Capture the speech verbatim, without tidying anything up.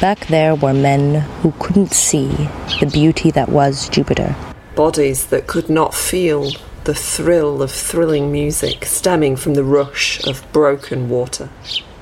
Back there were men who couldn't see the beauty that was Jupiter. Bodies that could not feel the thrill of thrilling music stemming from the rush of broken water.